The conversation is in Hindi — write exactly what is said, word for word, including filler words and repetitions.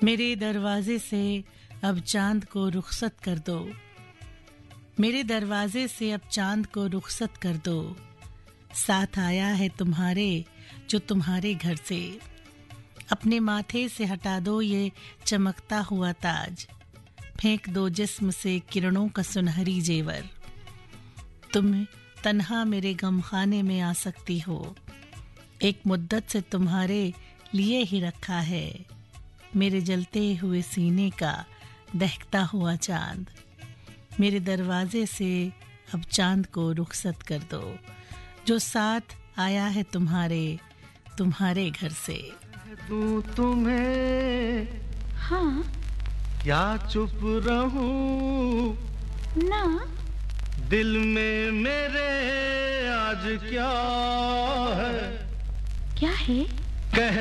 मेरे दरवाजे से अब चांद को रुखसत कर दो, मेरे दरवाजे से अब चांद को रुखसत कर दो। साथ आया है तुम्हारे जो तुम्हारे घर से, अपने माथे से हटा दो ये चमकता हुआ ताज, फेंक दो जिस्म से किरणों का सुनहरी जेवर। तुम तन्हा मेरे गमखाने में आ सकती हो, एक मुद्दत से तुम्हारे लिए ही रखा है मेरे जलते हुए सीने का दहकता हुआ चांद। मेरे दरवाजे से अब चांद को रुखसत कर दो, जो साथ आया है तुम्हारे तुम्हारे घर से। तू तुम्हें हाँ क्या चुप रहूं ना, दिल में मेरे आज क्या है क्या है कह